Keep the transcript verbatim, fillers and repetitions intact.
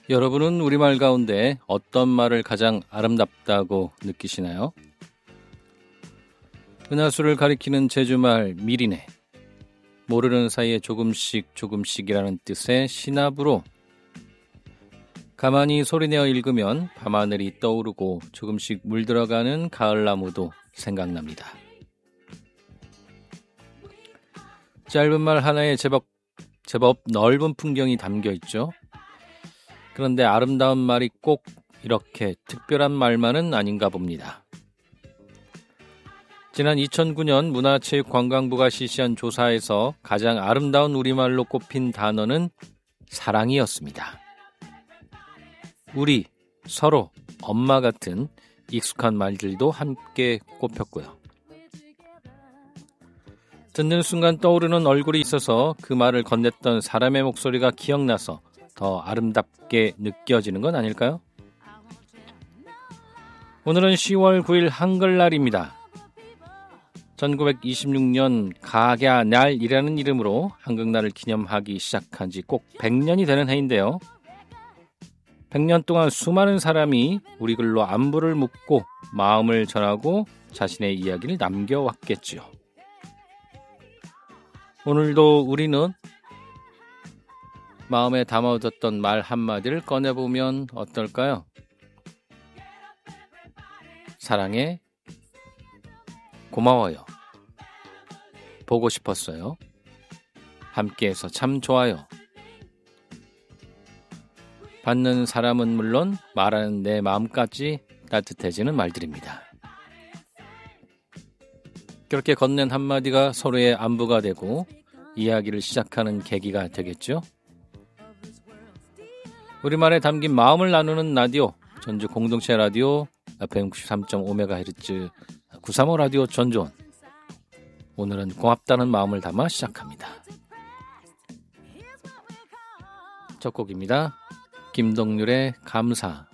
여러분은 우리말 가운데 어떤 말을 가장 아름답다고 느끼시나요? 은하수를 가리키는 제주말 미리네. 모르는 사이에 조금씩 조금씩이라는 뜻의 시나브로. 가만히 소리내어 읽으면 밤하늘이 떠오르고 조금씩 물들어가는 가을나무도 생각납니다. 짧은 말 하나에 제법, 제법 넓은 풍경이 담겨 있죠. 그런데 아름다운 말이 꼭 이렇게 특별한 말만은 아닌가 봅니다. 지난 이천구 년 문화체육관광부가 실시한 조사에서 가장 아름다운 우리말로 꼽힌 단어는 사랑이었습니다. 우리, 서로, 엄마 같은 익숙한 말들도 함께 꼽혔고요. 듣는 순간 떠오르는 얼굴이 있어서 그 말을 건넸던 사람의 목소리가 기억나서 더 아름답게 느껴지는 건 아닐까요? 오늘은 시월 구일 한글날입니다. 천구백이십육 년 가갸날이라는 이름으로 한글날을 기념하기 시작한 지 꼭 백 년이 되는 해인데요. 백 년 동안 수많은 사람이 우리 글로 안부를 묻고 마음을 전하고 자신의 이야기를 남겨왔겠지요. 오늘도 우리는 마음에 담아뒀던 말 한마디를 꺼내보면 어떨까요? 사랑해, 고마워요, 보고 싶었어요, 함께해서 참 좋아요. 받는 사람은 물론 말하는 내 마음까지 따뜻해지는 말들입니다. 그렇게 건넨 한마디가 서로의 안부가 되고 이야기를 시작하는 계기가 되겠죠? 우리말에 담긴 마음을 나누는 라디오, 전주 공동체 라디오 에프엠 구십삼 점 오 메가헤르츠 구삼오 라디오 전주원. 오늘은 고맙다는 마음을 담아 시작합니다. 첫 곡입니다. 김동률의 감사.